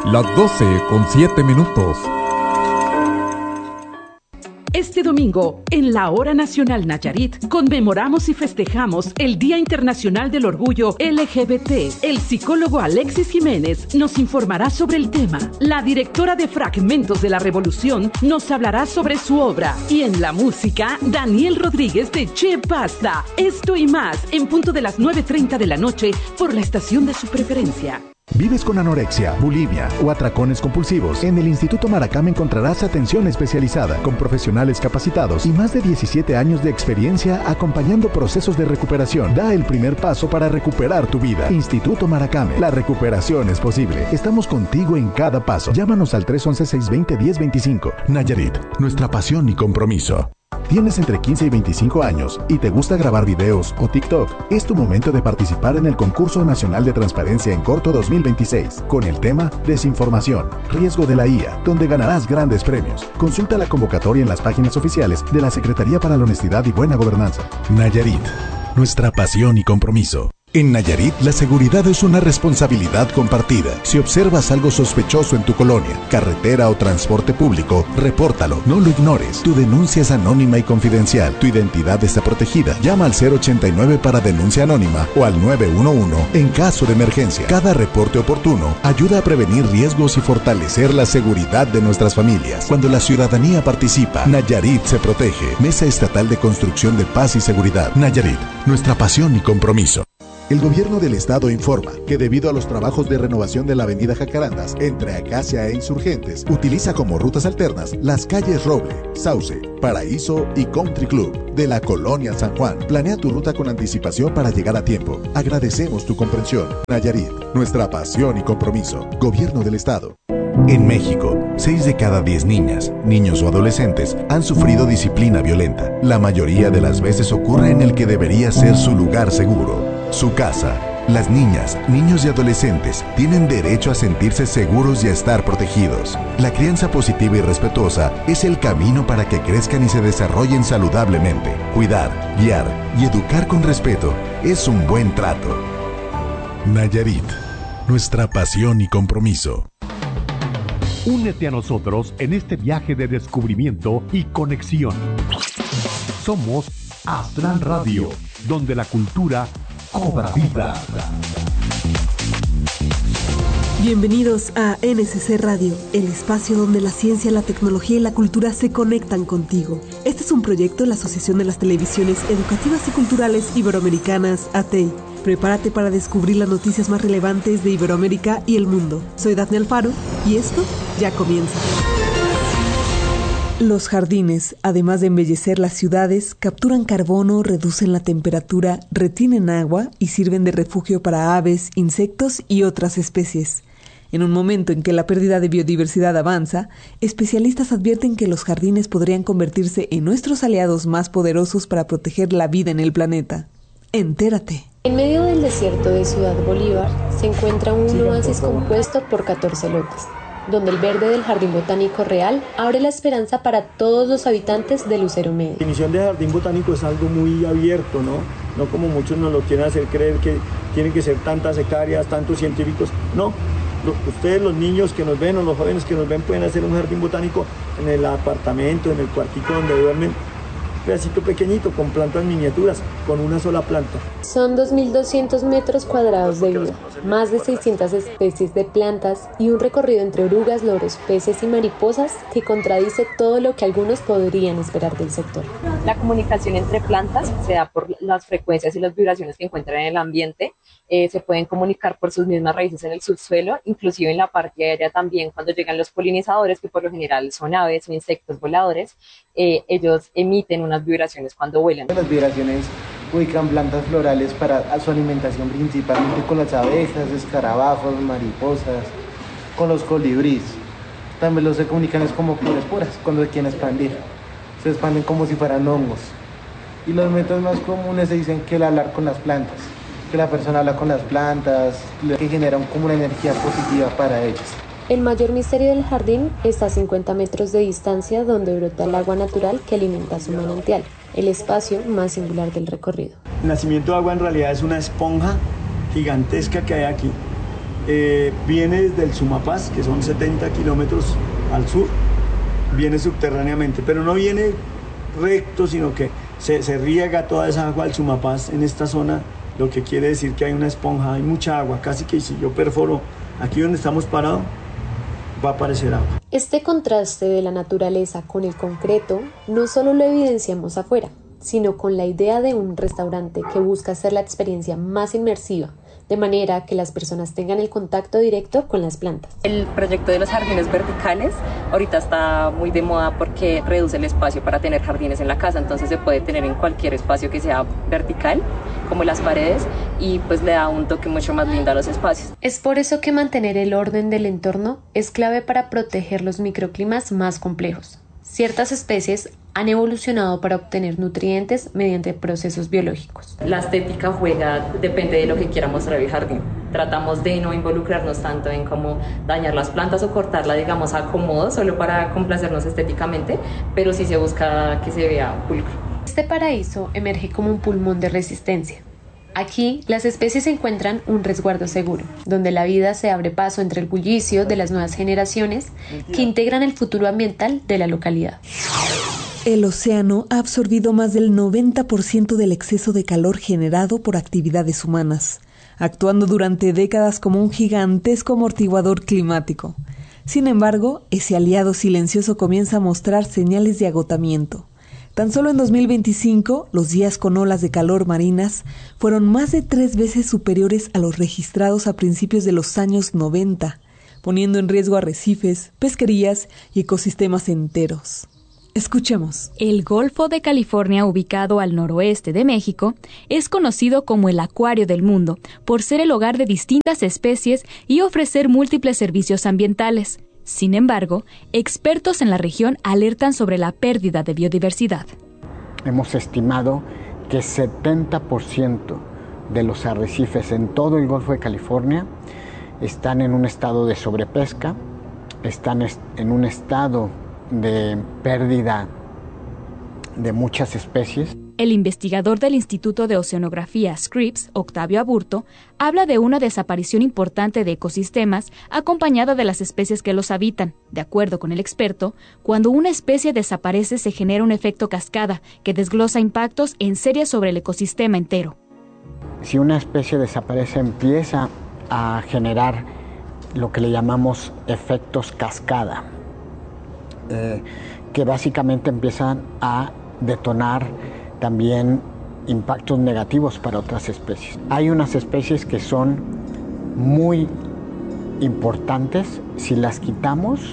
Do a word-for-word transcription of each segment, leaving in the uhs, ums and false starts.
Las doce con siete minutos. Este domingo, en la Hora Nacional Nayarit, conmemoramos y festejamos el Día Internacional del Orgullo L G B T. El psicólogo Alexis Jiménez nos informará sobre el tema. La directora de Fragmentos de la Revolución nos hablará sobre su obra. Y en la música, Daniel Rodríguez de Che Basta. Esto y más, en punto de las nueve treinta de la noche, por la estación de su preferencia. ¿Vives con anorexia, bulimia o atracones compulsivos? En el Instituto Maracame encontrarás atención especializada con profesionales capacitados y más de diecisiete años de experiencia acompañando procesos de recuperación. Da el primer paso para recuperar tu vida. Instituto Maracame, la recuperación es posible. Estamos contigo en cada paso. Llámanos al tres once, seiscientos veinte, diez veinticinco. Nayarit, nuestra pasión y compromiso. ¿Tienes entre quince y veinticinco años y te gusta grabar videos o TikTok? Es tu momento de participar en el Concurso Nacional de Transparencia en Corto dos mil veintiséis, con el tema Desinformación, riesgo de la I A, donde ganarás grandes premios. Consulta la convocatoria en las páginas oficiales de la Secretaría para la Honestidad y Buena Gobernanza. Nayarit, nuestra pasión y compromiso. En Nayarit, la seguridad es una responsabilidad compartida. Si observas algo sospechoso en tu colonia, carretera o transporte público, repórtalo, no lo ignores. Tu denuncia es anónima y confidencial. Tu identidad está protegida. Llama al cero ochenta y nueve para denuncia anónima o al nueve uno uno en caso de emergencia. Cada reporte oportuno ayuda a prevenir riesgos y fortalecer la seguridad de nuestras familias. Cuando la ciudadanía participa, Nayarit se protege. Mesa Estatal de Construcción de Paz y Seguridad. Nayarit, nuestra pasión y compromiso. El gobierno del estado informa que debido a los trabajos de renovación de la avenida Jacarandas entre Acacia e Insurgentes, utiliza como rutas alternas las calles Roble, Sauce, Paraíso y Country Club de la colonia San Juan. Planea tu ruta con anticipación para llegar a tiempo. Agradecemos tu comprensión. Nayarit, nuestra pasión y compromiso. Gobierno del estado. En México, seis de cada diez niñas, niños o adolescentes han sufrido disciplina violenta. La mayoría de las veces ocurre en el que debería ser su lugar seguro, su casa. Las niñas, niños y adolescentes tienen derecho a sentirse seguros y a estar protegidos. La crianza positiva y respetuosa es el camino para que crezcan y se desarrollen saludablemente. Cuidar, guiar y educar con respeto es un buen trato. Nayarit, nuestra pasión y compromiso. Únete a nosotros en este viaje de descubrimiento y conexión. Somos Astral Radio, donde la cultura cobra vida. Bienvenidos a N S C Radio, el espacio donde la ciencia, la tecnología y la cultura se conectan contigo. Este es un proyecto de la Asociación de las Televisiones Educativas y Culturales Iberoamericanas, A T E I. Prepárate para descubrir las noticias más relevantes de Iberoamérica y el mundo. Soy Dafne Alfaro y esto ya comienza. Los jardines, además de embellecer las ciudades, capturan carbono, reducen la temperatura, retienen agua y sirven de refugio para aves, insectos y otras especies. En un momento en que la pérdida de biodiversidad avanza, especialistas advierten que los jardines podrían convertirse en nuestros aliados más poderosos para proteger la vida en el planeta. Entérate. En medio del desierto de Ciudad Bolívar se encuentra un oasis compuesto por catorce lotes, donde el verde del Jardín Botánico Real abre la esperanza para todos los habitantes de Lucero Medio. La definición de jardín botánico es algo muy abierto, ¿no? No como muchos nos lo quieren hacer creer que tienen que ser tantas hectáreas, tantos científicos. No, ustedes los niños que nos ven o los jóvenes que nos ven pueden hacer un jardín botánico en el apartamento, en el cuartico donde duermen. Pedacito pequeñito con plantas miniaturas, con una sola planta. Son dos mil doscientos metros cuadrados de vida, más de seiscientas especies de plantas y un recorrido entre orugas, loros, peces y mariposas que contradice todo lo que algunos podrían esperar del sector. La comunicación entre plantas se da por las frecuencias y las vibraciones que encuentran en el ambiente. Eh, se pueden comunicar por sus mismas raíces en el subsuelo, inclusive en la parte aérea también. Cuando llegan los polinizadores, que por lo general son aves o insectos voladores, eh, ellos emiten unas vibraciones cuando vuelan. Las vibraciones ubican plantas florales para su alimentación, principalmente con las abejas, escarabajos, mariposas, con los colibríes. También los se comunican es como por esporas, cuando se quieren expandir. Se expanden como si fueran hongos. Y los métodos más comunes se dicen que el hablar con las plantas, que la persona habla con las plantas, que generan como una energía positiva para ellas. El mayor misterio del jardín está a cincuenta metros de distancia, donde brota el agua natural que alimenta su manantial, el espacio más singular del recorrido. El nacimiento de agua en realidad es una esponja gigantesca que hay aquí. eh, viene desde el Sumapaz, que son setenta kilómetros al sur, viene subterráneamente, pero no viene recto, sino que se, se riega toda esa agua al Sumapaz en esta zona, lo que quiere decir que hay una esponja, hay mucha agua, casi que si yo perforo aquí donde estamos parados, va a aparecer agua. Este contraste de la naturaleza con el concreto no solo lo evidenciamos afuera, sino con la idea de un restaurante que busca hacer la experiencia más inmersiva, de manera que las personas tengan el contacto directo con las plantas. El proyecto de los jardines verticales ahorita está muy de moda porque reduce el espacio para tener jardines en la casa, entonces se puede tener en cualquier espacio que sea vertical, como las paredes, y pues le da un toque mucho más lindo a los espacios. Es por eso que mantener el orden del entorno es clave para proteger los microclimas más complejos. Ciertas especies han evolucionado para obtener nutrientes mediante procesos biológicos. La estética juega, depende de lo que quiera mostrar el jardín. Tratamos de no involucrarnos tanto en cómo dañar las plantas o cortarla, digamos, a acomodo, solo para complacernos estéticamente, pero sí se busca que se vea pulcro. Este paraíso emerge como un pulmón de resistencia. Aquí, las especies encuentran un resguardo seguro, donde la vida se abre paso entre el bullicio de las nuevas generaciones que integran el futuro ambiental de la localidad. El océano ha absorbido más del noventa por ciento del exceso de calor generado por actividades humanas, actuando durante décadas como un gigantesco amortiguador climático. Sin embargo, ese aliado silencioso comienza a mostrar señales de agotamiento. Tan solo en dos mil veinticinco, los días con olas de calor marinas fueron más de tres veces superiores a los registrados a principios de los años noventa, poniendo en riesgo arrecifes, pesquerías y ecosistemas enteros. Escuchemos. El Golfo de California, ubicado al noroeste de México, es conocido como el acuario del mundo por ser el hogar de distintas especies y ofrecer múltiples servicios ambientales. Sin embargo, expertos en la región alertan sobre la pérdida de biodiversidad. Hemos estimado que setenta por ciento de los arrecifes en todo el Golfo de California están en un estado de sobrepesca, están en un estado de pérdida de muchas especies. El investigador del Instituto de Oceanografía Scripps, Octavio Aburto, habla de una desaparición importante de ecosistemas acompañada de las especies que los habitan. De acuerdo con el experto, cuando una especie desaparece se genera un efecto cascada que desglosa impactos en serie sobre el ecosistema entero. Si una especie desaparece, empieza a generar lo que le llamamos efectos cascada, eh, que básicamente empiezan a detonar también impactos negativos para otras especies. Hay unas especies que son muy importantes, si las quitamos,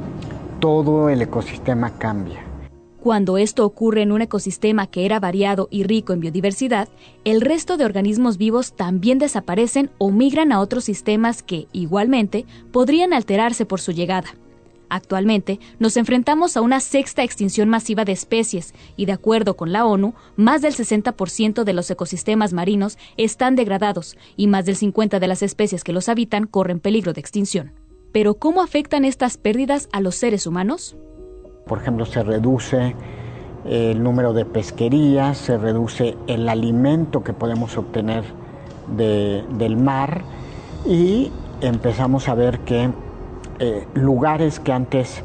todo el ecosistema cambia. Cuando esto ocurre en un ecosistema que era variado y rico en biodiversidad, el resto de organismos vivos también desaparecen o migran a otros sistemas que, igualmente, podrían alterarse por su llegada. Actualmente, nos enfrentamos a una sexta extinción masiva de especies y, de acuerdo con la ONU, más del sesenta por ciento de los ecosistemas marinos están degradados y más del cincuenta por ciento de las especies que los habitan corren peligro de extinción. Pero, ¿cómo afectan estas pérdidas a los seres humanos? Por ejemplo, se reduce el número de pesquerías, se reduce el alimento que podemos obtener de, del mar y empezamos a ver que Eh, lugares que antes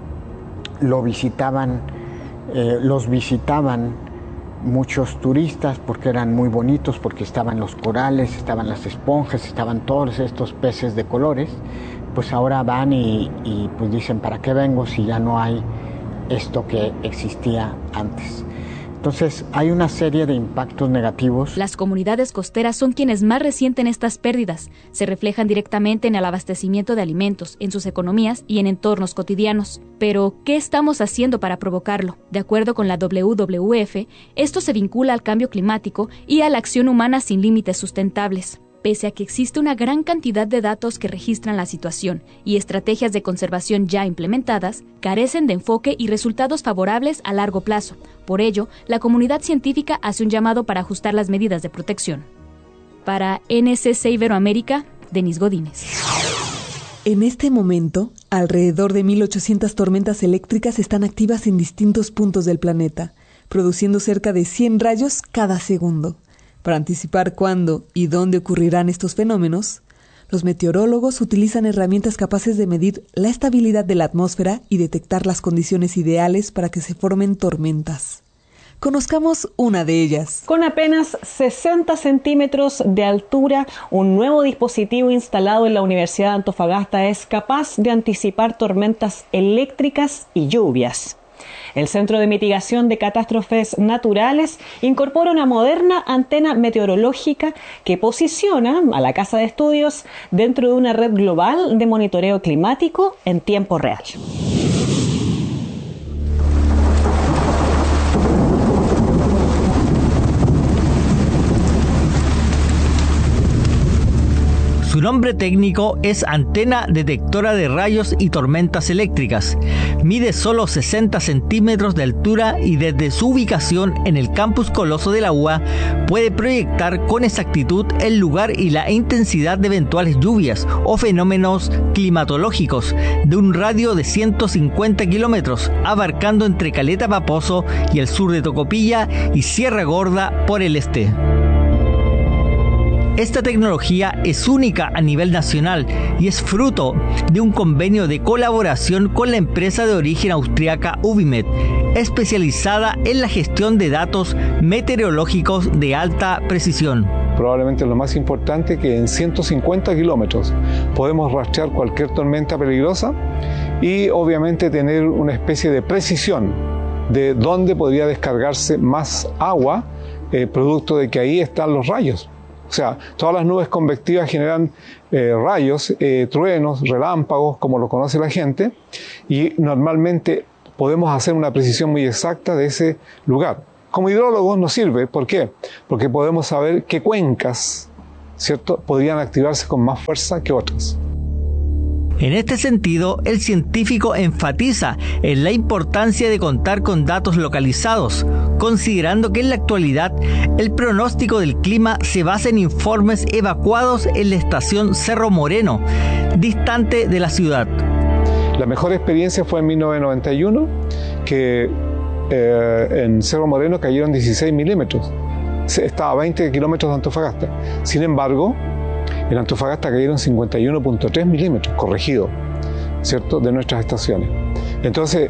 lo visitaban, eh, los visitaban muchos turistas porque eran muy bonitos, porque estaban los corales, estaban las esponjas, estaban todos estos peces de colores, pues ahora van y, y pues dicen, ¿para qué vengo si ya no hay esto que existía antes? Entonces, hay una serie de impactos negativos. Las comunidades costeras son quienes más resienten estas pérdidas. Se reflejan directamente en el abastecimiento de alimentos, en sus economías y en entornos cotidianos. Pero, ¿qué estamos haciendo para provocarlo? De acuerdo con la W W F, esto se vincula al cambio climático y a la acción humana sin límites sustentables. Pese a que existe una gran cantidad de datos que registran la situación y estrategias de conservación ya implementadas, carecen de enfoque y resultados favorables a largo plazo. Por ello, la comunidad científica hace un llamado para ajustar las medidas de protección. Para N S C Iberoamérica, Denise Godínez. En este momento, alrededor de mil ochocientas tormentas eléctricas están activas en distintos puntos del planeta, produciendo cerca de cien rayos cada segundo. Para anticipar cuándo y dónde ocurrirán estos fenómenos, Los meteorólogos utilizan herramientas capaces de medir la estabilidad de la atmósfera y detectar las condiciones ideales para que se formen tormentas. Conozcamos una de ellas. Con apenas sesenta centímetros de altura, un nuevo dispositivo instalado en la Universidad de Antofagasta es capaz de anticipar tormentas eléctricas y lluvias. El Centro de Mitigación de Catástrofes Naturales incorpora una moderna antena meteorológica que posiciona a la casa de estudios dentro de una red global de monitoreo climático en tiempo real. Su nombre técnico es antena detectora de rayos y tormentas eléctricas. Mide solo sesenta centímetros de altura y desde su ubicación en el campus Coloso de la U A puede proyectar con exactitud el lugar y la intensidad de eventuales lluvias o fenómenos climatológicos de un radio de ciento cincuenta kilómetros, abarcando entre Caleta Paposo y el sur de Tocopilla y Sierra Gorda por el este. Esta tecnología es única a nivel nacional y es fruto de un convenio de colaboración con la empresa de origen austriaca Ubimet, especializada en la gestión de datos meteorológicos de alta precisión. Probablemente lo más importante, que en ciento cincuenta kilómetros podemos rastrear cualquier tormenta peligrosa y obviamente tener una especie de precisión de dónde podría descargarse más agua, eh, producto de que ahí están los rayos. O sea, todas las nubes convectivas generan eh, rayos, eh, truenos, relámpagos, como lo conoce la gente, y normalmente podemos hacer una precisión muy exacta de ese lugar. Como hidrólogos nos sirve, ¿por qué? Porque podemos saber qué cuencas, ¿cierto?, podrían activarse con más fuerza que otras. En este sentido, el científico enfatiza en la importancia de contar con datos localizados, considerando que en la actualidad el pronóstico del clima se basa en informes evacuados en la estación Cerro Moreno, distante de la ciudad. La mejor experiencia fue en mil novecientos noventa y uno, que eh, en Cerro Moreno cayeron dieciséis milímetros. Estaba a veinte kilómetros de Antofagasta. Sin embargo, en Antofagasta cayeron cincuenta y uno punto tres milímetros, corregido, ¿cierto?, de nuestras estaciones. Entonces,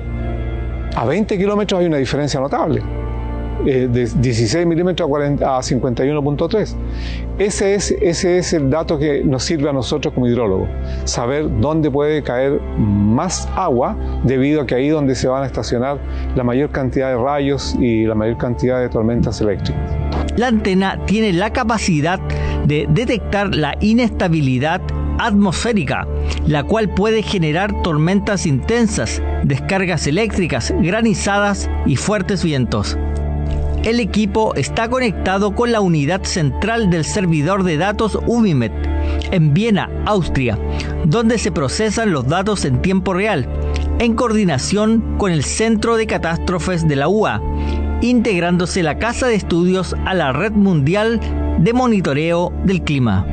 a veinte kilómetros hay una diferencia notable, eh, de dieciséis milímetros a cincuenta y uno punto tres. Ese es, ese es el dato que nos sirve a nosotros como hidrólogos, saber dónde puede caer más agua, debido a que ahí es donde se van a estacionar la mayor cantidad de rayos y la mayor cantidad de tormentas eléctricas. La antena tiene la capacidad de detectar la inestabilidad atmosférica, la cual puede generar tormentas intensas, descargas eléctricas, granizadas y fuertes vientos. El equipo está conectado con la unidad central del servidor de datos Ubimet en Viena, Austria, donde se procesan los datos en tiempo real, en coordinación con el Centro de Catástrofes de la U A, integrándose la Casa de Estudios a la Red Mundial de Monitoreo del Clima.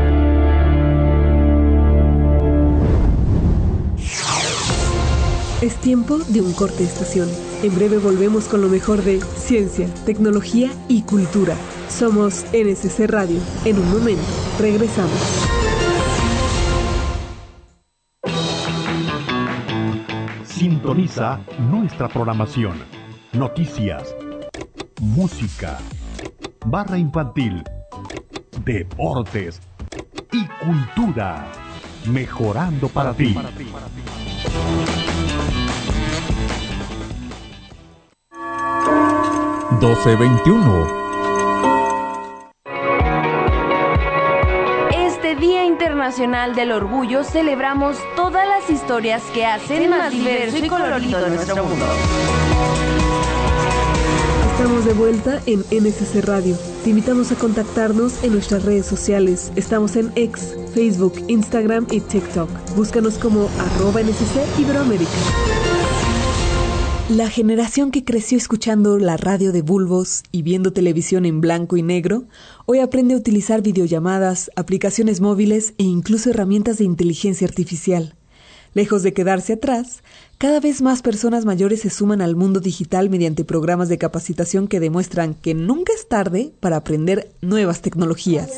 Es tiempo de un corte de estación. En breve volvemos con lo mejor de ciencia, tecnología y cultura. Somos N S C Radio. En un momento, regresamos. Sintoniza nuestra programación. Noticias, música, barra infantil, deportes y cultura. Mejorando para ti. doce veintiuno. Este Día Internacional del Orgullo celebramos todas las historias que hacen más diverso y colorido nuestro mundo. Estamos de vuelta en N S C Radio. Te invitamos a contactarnos en nuestras redes sociales. Estamos en X, Facebook, Instagram y TikTok. Búscanos como arroba N S C Iberoamérica. La generación que creció escuchando la radio de bulbos y viendo televisión en blanco y negro, hoy aprende a utilizar videollamadas, aplicaciones móviles e incluso herramientas de inteligencia artificial. Lejos de quedarse atrás, cada vez más personas mayores se suman al mundo digital mediante programas de capacitación que demuestran que nunca es tarde para aprender nuevas tecnologías.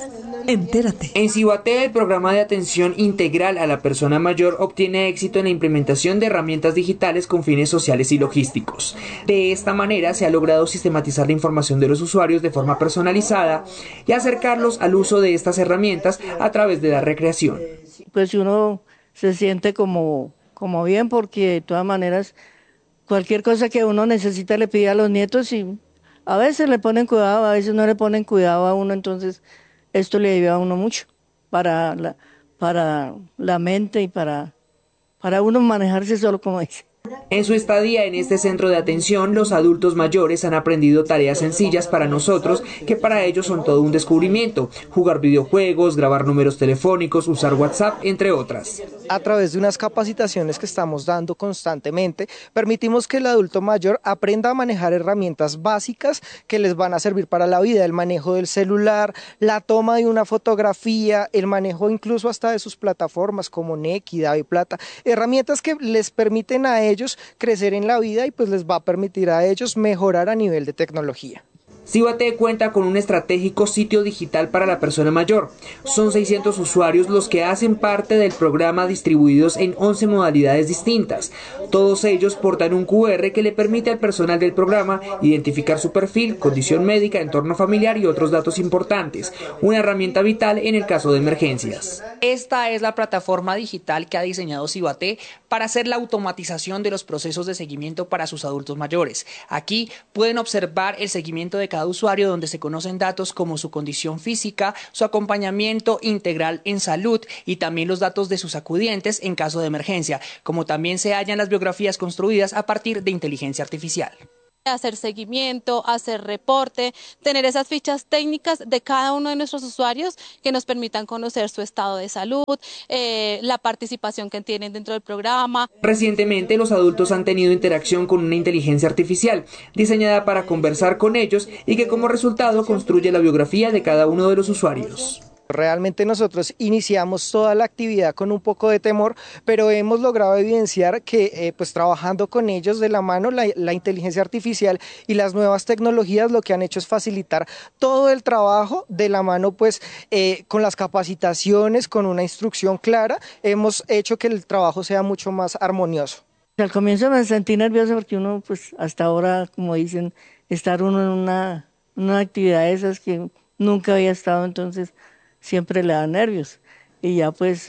Entérate. En Cibaté, el programa de atención integral a la persona mayor obtiene éxito en la implementación de herramientas digitales con fines sociales y logísticos. De esta manera se ha logrado sistematizar la información de los usuarios de forma personalizada y acercarlos al uso de estas herramientas a través de la recreación. Pues uno se siente como, como bien, porque de todas maneras cualquier cosa que uno necesita le pide a los nietos y a veces le ponen cuidado, a veces no le ponen cuidado a uno, entonces esto le ayuda a uno mucho para la, para la mente y para, para uno manejarse solo, como dice. En su estadía en este centro de atención, los adultos mayores han aprendido tareas sencillas para nosotros que para ellos son todo un descubrimiento: jugar videojuegos, grabar números telefónicos, usar WhatsApp, entre otras. A través de unas capacitaciones que estamos dando constantemente, permitimos que el adulto mayor aprenda a manejar herramientas básicas que les van a servir para la vida: el manejo del celular, la toma de una fotografía, el manejo incluso hasta de sus plataformas como Nequi, DaviPlata, herramientas que les permiten a ellos ellos crecer en la vida y pues les va a permitir a ellos mejorar a nivel de tecnología. Cibaté cuenta con un estratégico sitio digital para la persona mayor. Son seiscientos usuarios los que hacen parte del programa, distribuidos en once modalidades distintas. Todos ellos portan un cu erre que le permite al personal del programa identificar su perfil, condición médica, entorno familiar y otros datos importantes. Una herramienta vital en el caso de emergencias. Esta es la plataforma digital que ha diseñado Cibaté para hacer la automatización de los procesos de seguimiento para sus adultos mayores. Aquí pueden observar el seguimiento de cada usuario, donde se conocen datos como su condición física, su acompañamiento integral en salud y también los datos de sus acudientes en caso de emergencia, como también se hallan las biografías construidas a partir de inteligencia artificial. Hacer seguimiento, hacer reporte, tener esas fichas técnicas de cada uno de nuestros usuarios que nos permitan conocer su estado de salud, eh, la participación que tienen dentro del programa. Recientemente los adultos han tenido interacción con una inteligencia artificial diseñada para conversar con ellos y que como resultado construye la biografía de cada uno de los usuarios. Realmente nosotros iniciamos toda la actividad con un poco de temor, pero hemos logrado evidenciar que eh, pues trabajando con ellos de la mano, la, la inteligencia artificial y las nuevas tecnologías lo que han hecho es facilitar todo el trabajo de la mano, pues eh, con las capacitaciones, con una instrucción clara, hemos hecho que el trabajo sea mucho más armonioso. Al comienzo me sentí nerviosa porque uno pues hasta ahora, como dicen, estar uno en una, una actividad de esas que nunca había estado, entonces siempre le da nervios. Y ya pues,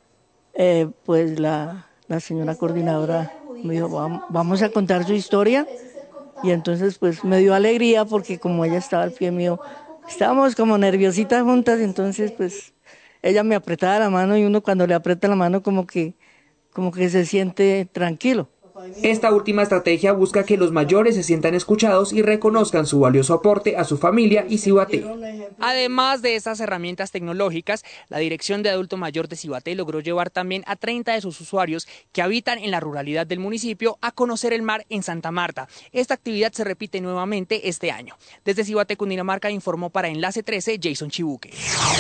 eh, pues la, la señora coordinadora me dijo, vamos, vamos a contar su historia. Y entonces pues me dio alegría porque como ella estaba al pie mío, estábamos como nerviositas juntas, entonces pues ella me apretaba la mano y uno cuando le aprieta la mano como que, como que se siente tranquilo. Esta última estrategia busca que los mayores se sientan escuchados y reconozcan su valioso aporte a su familia y Cibaté. Además de estas herramientas tecnológicas, la Dirección de Adulto Mayor de Cibaté logró llevar también a treinta de sus usuarios que habitan en la ruralidad del municipio a conocer el mar en Santa Marta. Esta actividad se repite nuevamente este año. Desde Cibaté, Cundinamarca, informó para Enlace trece Jason Chibuque.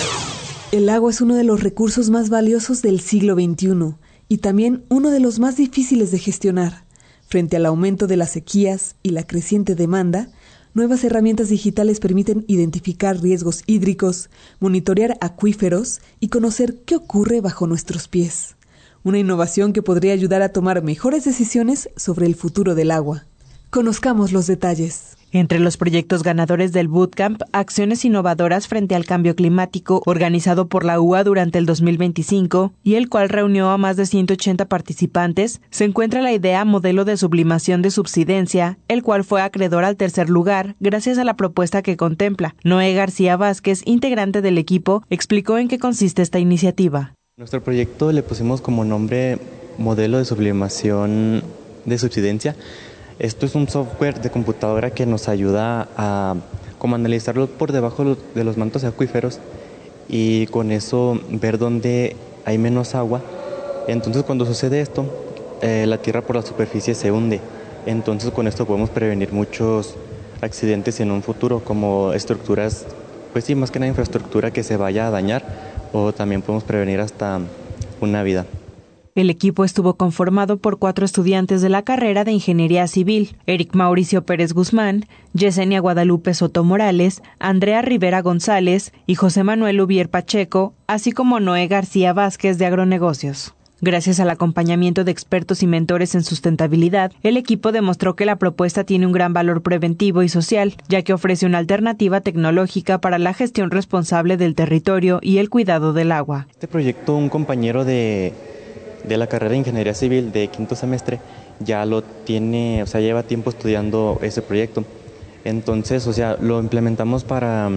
El agua es uno de los recursos más valiosos del siglo veintiuno. Y también uno de los más difíciles de gestionar. Frente al aumento de las sequías y la creciente demanda, nuevas herramientas digitales permiten identificar riesgos hídricos, monitorear acuíferos y conocer qué ocurre bajo nuestros pies. Una innovación que podría ayudar a tomar mejores decisiones sobre el futuro del agua. Conozcamos los detalles. Entre los proyectos ganadores del Bootcamp, Acciones Innovadoras frente al Cambio Climático, organizado por la U A durante el dos mil veinticinco, y el cual reunió a más de ciento ochenta participantes, se encuentra la idea Modelo de Sublimación de Subsidencia, el cual fue acreedor al tercer lugar gracias a la propuesta que contempla. Noé García Vázquez, integrante del equipo, explicó en qué consiste esta iniciativa. Nuestro proyecto le pusimos como nombre Modelo de Sublimación de Subsidencia. Esto es un software de computadora que nos ayuda a como analizarlo por debajo de los mantos acuíferos y con eso ver dónde hay menos agua. Entonces cuando sucede esto, eh, la tierra por la superficie se hunde. Entonces con esto podemos prevenir muchos accidentes en un futuro, como estructuras, pues sí, más que nada infraestructura que se vaya a dañar, o también podemos prevenir hasta una vida. El equipo estuvo conformado por cuatro estudiantes de la carrera de Ingeniería Civil: Eric Mauricio Pérez Guzmán, Yesenia Guadalupe Soto Morales, Andrea Rivera González y José Manuel Ubier Pacheco, así como Noé García Vázquez de Agronegocios. Gracias al acompañamiento de expertos y mentores en sustentabilidad, el equipo demostró que la propuesta tiene un gran valor preventivo y social, ya que ofrece una alternativa tecnológica para la gestión responsable del territorio y el cuidado del agua. Este proyecto, un compañero de, de la carrera de Ingeniería Civil de quinto semestre ya lo tiene, o sea, lleva tiempo estudiando ese proyecto. Entonces, o sea, lo implementamos para,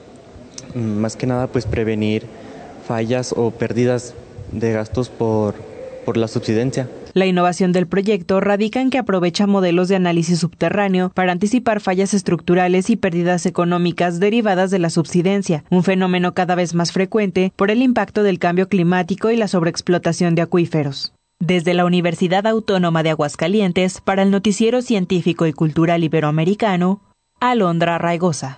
más que nada, pues prevenir fallas o pérdidas de gastos por, por la subsidencia. La innovación del proyecto radica en que aprovecha modelos de análisis subterráneo para anticipar fallas estructurales y pérdidas económicas derivadas de la subsidencia, un fenómeno cada vez más frecuente por el impacto del cambio climático y la sobreexplotación de acuíferos. Desde la Universidad Autónoma de Aguascalientes, para el Noticiero Científico y Cultural Iberoamericano, Alondra Raigosa.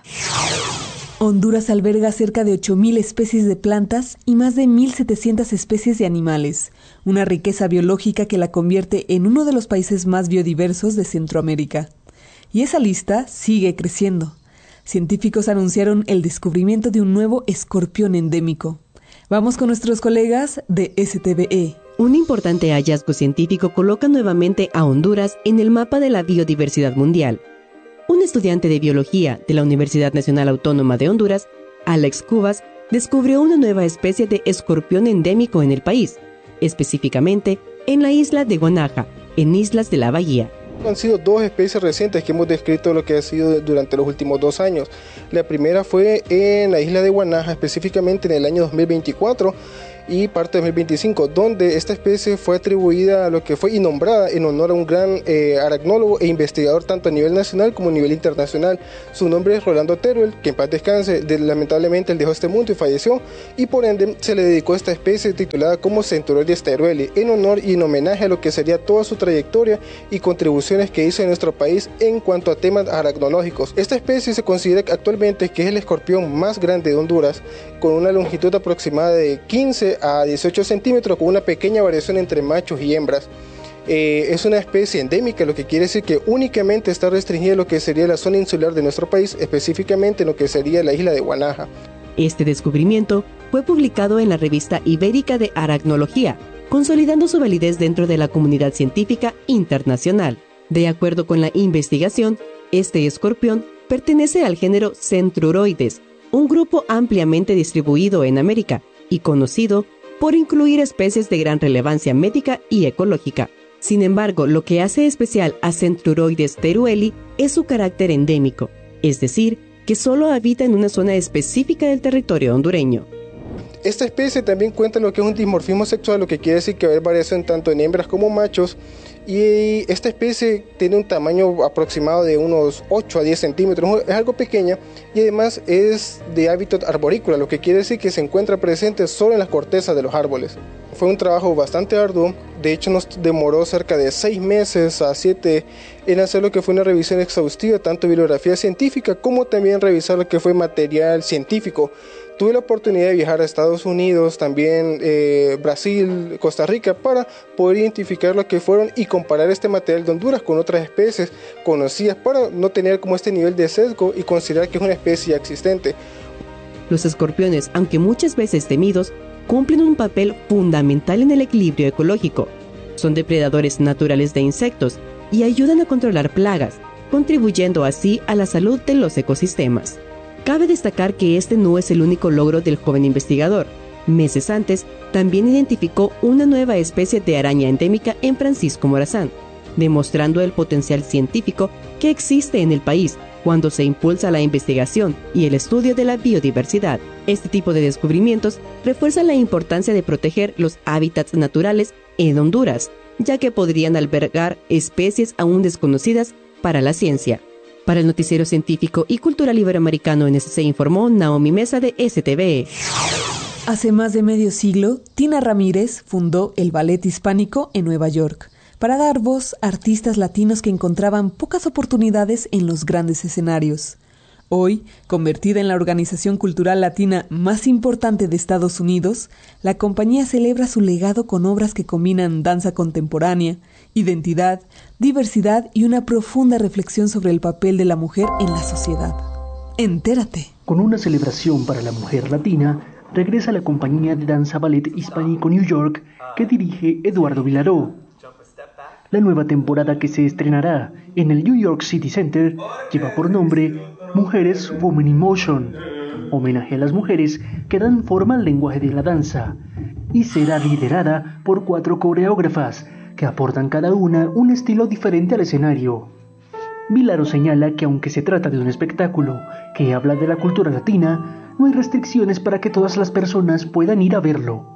Honduras alberga cerca de ocho mil especies de plantas y más de mil setecientas especies de animales, una riqueza biológica que la convierte en uno de los países más biodiversos de Centroamérica. Y esa lista sigue creciendo. Científicos anunciaron el descubrimiento de un nuevo escorpión endémico. Vamos con nuestros colegas de S T V E. Un importante hallazgo científico coloca nuevamente a Honduras en el mapa de la biodiversidad mundial. Un estudiante de biología de la Universidad Nacional Autónoma de Honduras, Alex Cubas, descubrió una nueva especie de escorpión endémico en el país, específicamente en la isla de Guanaja, en Islas de la Bahía. Han sido dos especies recientes que hemos descrito lo que ha sido durante los últimos dos años. La primera fue en la isla de Guanaja, específicamente en el año dos mil veinticuatro y parte de dos mil veinticinco, donde esta especie fue atribuida a lo que fue y nombrada en honor a un gran eh, aracnólogo e investigador tanto a nivel nacional como a nivel internacional. Su nombre es Rolando Teruel, que en paz descanse. De, lamentablemente él dejó este mundo y falleció, y por ende se le dedicó a esta especie titulada como Centuroides terueli, en honor y en homenaje a lo que sería toda su trayectoria y contribuciones que hizo en nuestro país en cuanto a temas aracnológicos. Esta especie se considera actualmente que es el escorpión más grande de Honduras, con una longitud aproximada de quince a dieciocho centímetros, con una pequeña variación entre machos y hembras. Eh, es una especie endémica, lo que quiere decir que únicamente está restringida a lo que sería la zona insular de nuestro país, específicamente en lo que sería la isla de Guanaja. Este descubrimiento fue publicado en la revista Ibérica de Aracnología, consolidando su validez dentro de la comunidad científica internacional. De acuerdo con la investigación, este escorpión pertenece al género Centruroides, un grupo ampliamente distribuido en América y conocido por incluir especies de gran relevancia médica y ecológica. Sin embargo, lo que hace especial a Centruroides terueli es su carácter endémico, es decir, que solo habita en una zona específica del territorio hondureño. Esta especie también cuenta lo que es un dimorfismo sexual, lo que quiere decir que hay variación tanto en hembras como machos, y esta especie tiene un tamaño aproximado de unos ocho a diez centímetros, es algo pequeña, y además es de hábitat arborícola, lo que quiere decir que se encuentra presente solo en las cortezas de los árboles. Fue un trabajo bastante arduo, de hecho nos demoró cerca de seis meses a siete en hacer lo que fue una revisión exhaustiva, tanto bibliografía científica como también revisar lo que fue material científico. Tuve la oportunidad de viajar a Estados Unidos, también eh, Brasil, Costa Rica, para poder identificar lo que fueron y comparar este material de Honduras con otras especies conocidas, para no tener como este nivel de sesgo y considerar que es una especie ya existente. Los escorpiones, aunque muchas veces temidos, cumplen un papel fundamental en el equilibrio ecológico. Son depredadores naturales de insectos y ayudan a controlar plagas, contribuyendo así a la salud de los ecosistemas. Cabe destacar que este no es el único logro del joven investigador. Meses antes, también identificó una nueva especie de araña endémica en Francisco Morazán, demostrando el potencial científico que existe en el país cuando se impulsa la investigación y el estudio de la biodiversidad. Este tipo de descubrimientos refuerzan la importancia de proteger los hábitats naturales en Honduras, ya que podrían albergar especies aún desconocidas para la ciencia. Para el Noticiero Científico y Cultural Iberoamericano N S C informó Naomi Mesa de S T V E. Hace más de medio siglo, Tina Ramírez fundó el Ballet Hispánico en Nueva York para dar voz a artistas latinos que encontraban pocas oportunidades en los grandes escenarios. Hoy, convertida en la organización cultural latina más importante de Estados Unidos, la compañía celebra su legado con obras que combinan danza contemporánea, identidad, diversidad y una profunda reflexión sobre el papel de la mujer en la sociedad. Entérate. Con una celebración para la mujer latina, regresa la compañía de danza ballet hispánico New York que dirige Eduardo Vilaró. La nueva temporada que se estrenará en el New York City Center lleva por nombre Mujeres Women in Motion, homenaje a las mujeres que dan forma al lenguaje de la danza, y será liderada por cuatro coreógrafas que aportan cada una un estilo diferente al escenario. Vilaró señala que aunque se trata de un espectáculo que habla de la cultura latina, no hay restricciones para que todas las personas puedan ir a verlo.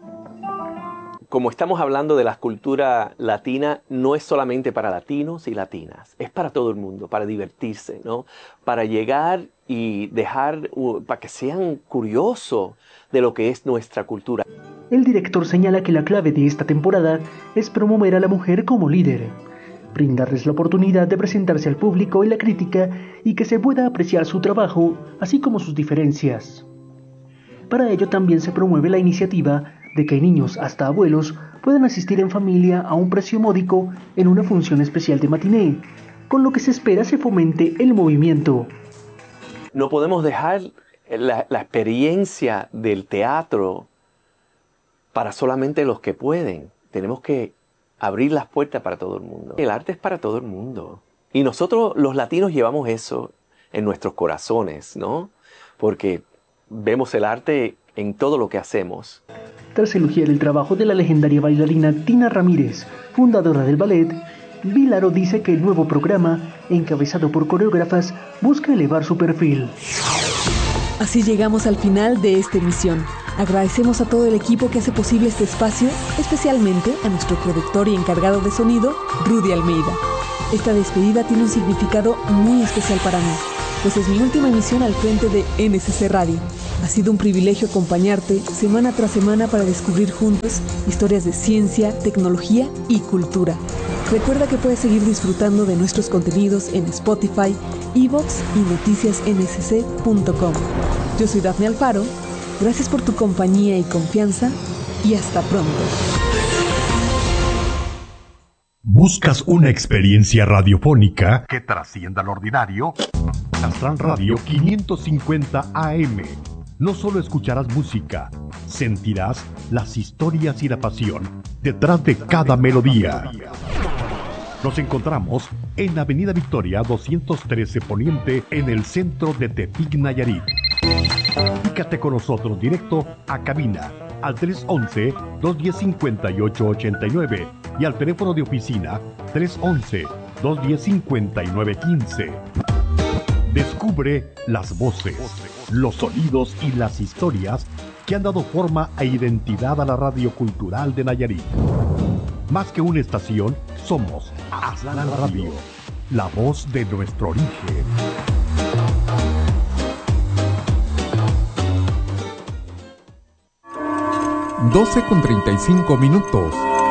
Como estamos hablando de la cultura latina, no es solamente para latinos y latinas, es para todo el mundo, para divertirse, ¿no? Para llegar y dejar, uh, para que sean curiosos de lo que es nuestra cultura. El director señala que la clave de esta temporada es promover a la mujer como líder, brindarles la oportunidad de presentarse al público y la crítica y que se pueda apreciar su trabajo, así como sus diferencias. Para ello también se promueve la iniciativa de que niños hasta abuelos puedan asistir en familia a un precio módico en una función especial de matiné, con lo que se espera se fomente el movimiento. No podemos dejar la, la experiencia del teatro para solamente los que pueden. Tenemos que abrir las puertas para todo el mundo. El arte es para todo el mundo. Y nosotros los latinos llevamos eso en nuestros corazones, ¿no? Porque vemos el arte en todo lo que hacemos. Tras elogiar el trabajo de la legendaria bailarina Tina Ramírez, fundadora del ballet, Vilaró dice que el nuevo programa, encabezado por coreógrafas, busca elevar su perfil. Así llegamos al final de esta emisión. Agradecemos a todo el equipo que hace posible este espacio, especialmente a nuestro productor y encargado de sonido, Rudy Almeida. Esta despedida tiene un significado muy especial para mí, pues es mi última emisión al frente de N S C Radio. Ha sido un privilegio acompañarte semana tras semana para descubrir juntos historias de ciencia, tecnología y cultura. Recuerda que puedes seguir disfrutando de nuestros contenidos en Spotify, iVoox y noticias n s c punto com. Yo soy Dafne Alfaro, gracias por tu compañía y confianza y hasta pronto. ¿Buscas una experiencia radiofónica que trascienda lo ordinario? Astran Radio quinientos cincuenta A M. No solo escucharás música, sentirás las historias y la pasión detrás de cada melodía. Nos encontramos en Avenida Victoria doscientos trece Poniente, en el centro de Tepic, Nayarit. Comunícate con nosotros directo a cabina al tres once, dos diez, cincuenta y ocho ochenta y nueve y al teléfono de oficina tres once, dos diez, cincuenta y nueve quince. Descubre las voces, los sonidos y las historias que han dado forma e identidad a la radio cultural de Nayarit. Más que una estación, somos Astran Radio, la voz de nuestro origen. doce con treinta y cinco minutos.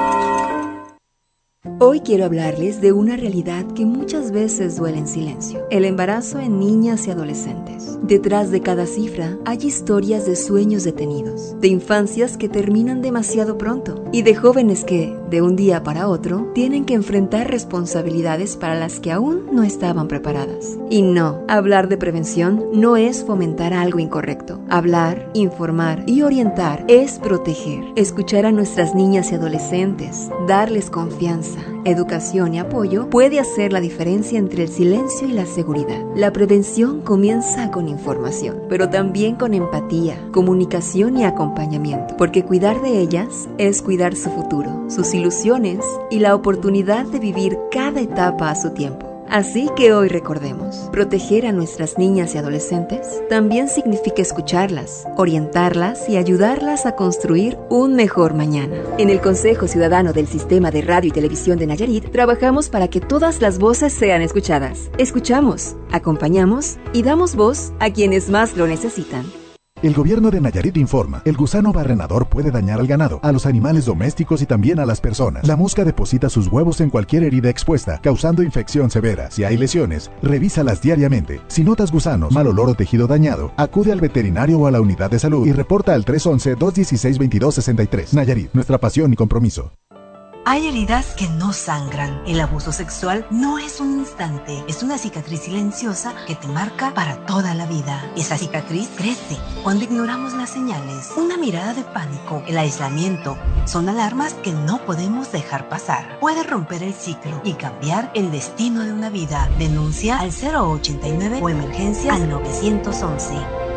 Hoy quiero hablarles de una realidad que muchas veces duele en silencio: el embarazo en niñas y adolescentes. Detrás de cada cifra hay historias de sueños detenidos, de infancias que terminan demasiado pronto y de jóvenes que, de un día para otro, tienen que enfrentar responsabilidades para las que aún no estaban preparadas. Y no, hablar de prevención no es fomentar algo incorrecto. Hablar, informar y orientar es proteger. Escuchar a nuestras niñas y adolescentes, darles confianza, educación y apoyo puede hacer la diferencia entre el silencio y la seguridad. La prevención comienza con información, pero también con empatía, comunicación y acompañamiento, porque cuidar de ellas es cuidar su futuro, sus ilusiones y la oportunidad de vivir cada etapa a su tiempo. Así que hoy recordemos, proteger a nuestras niñas y adolescentes también significa escucharlas, orientarlas y ayudarlas a construir un mejor mañana. En el Consejo Ciudadano del Sistema de Radio y Televisión de Nayarit, trabajamos para que todas las voces sean escuchadas. Escuchamos, acompañamos y damos voz a quienes más lo necesitan. El gobierno de Nayarit informa, el gusano barrenador puede dañar al ganado, a los animales domésticos y también a las personas. La mosca deposita sus huevos en cualquier herida expuesta, causando infección severa. Si hay lesiones, revísalas diariamente. Si notas gusanos, mal olor o tejido dañado, acude al veterinario o a la unidad de salud y reporta al tres once, dos dieciséis, veintidós sesenta y tres. Nayarit, nuestra pasión y compromiso. Hay heridas que no sangran. El abuso sexual no es un instante, es una cicatriz silenciosa que te marca para toda la vida. Esa cicatriz crece cuando ignoramos las señales. Una mirada de pánico, el aislamiento, son alarmas que no podemos dejar pasar. Puede romper el ciclo y cambiar el destino de una vida. Denuncia al cero ochenta y nueve o emergencia al nueve once.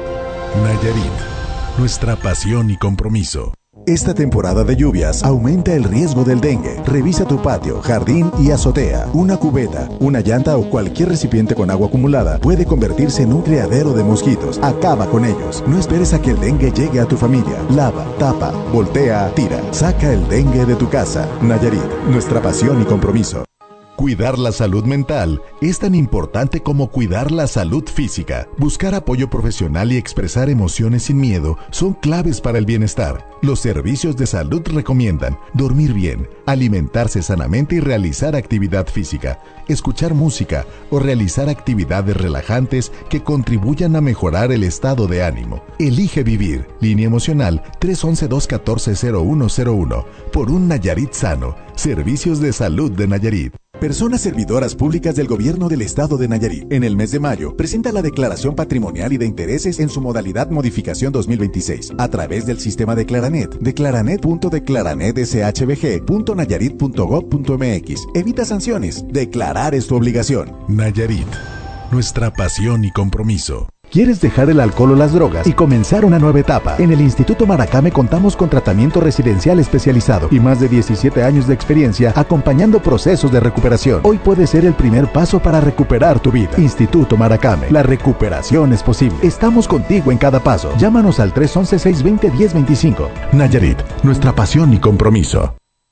Nayarit, nuestra pasión y compromiso. Esta temporada de lluvias aumenta el riesgo del dengue. Revisa tu patio, jardín y azotea. Una cubeta, una llanta o cualquier recipiente con agua acumulada puede convertirse en un criadero de mosquitos. Acaba con ellos. No esperes a que el dengue llegue a tu familia. Lava, tapa, voltea, tira. Saca el dengue de tu casa. Nayarit, nuestra pasión y compromiso. Cuidar la salud mental es tan importante como cuidar la salud física. Buscar apoyo profesional y expresar emociones sin miedo son claves para el bienestar. Los servicios de salud recomiendan dormir bien, alimentarse sanamente y realizar actividad física, escuchar música o realizar actividades relajantes que contribuyan a mejorar el estado de ánimo. Elige vivir. Línea emocional tres once, dos catorce, cero uno cero uno. Por un Nayarit sano. Servicios de salud de Nayarit. Personas servidoras públicas del Gobierno del Estado de Nayarit. En el mes de mayo, presenta la declaración patrimonial y de intereses en su modalidad modificación dos mil veintiséis a través del sistema Declaranet. Declaranet punto declaranet s h b g punto nayarit punto gob punto m x. Evita sanciones. Declarar es tu obligación. Nayarit, nuestra pasión y compromiso. ¿Quieres dejar el alcohol o las drogas y comenzar una nueva etapa? En el Instituto Maracame contamos con tratamiento residencial especializado y más de diecisiete años de experiencia acompañando procesos de recuperación. Hoy puede ser el primer paso para recuperar tu vida. Instituto Maracame, la recuperación es posible. Estamos contigo en cada paso. Llámanos al tres once, seiscientos veinte, diez veinticinco. Nayarit, nuestra pasión y compromiso.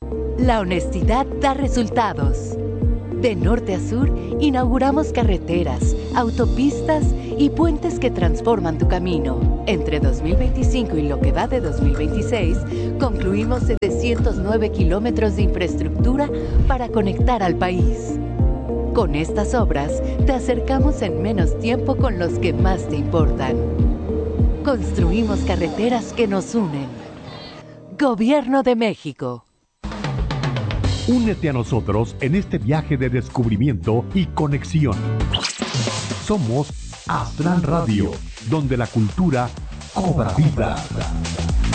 La honestidad da resultados. De norte a sur, inauguramos carreteras, autopistas y puentes que transforman tu camino. Entre dos mil veinticinco y lo que va de dos mil veintiséis, concluimos setecientos nueve kilómetros de infraestructura para conectar al país. Con estas obras, te acercamos en menos tiempo con los que más te importan. Construimos carreteras que nos unen. Gobierno de México. Únete a nosotros en este viaje de descubrimiento y conexión. Somos Astran Radio, donde la cultura cobra vida.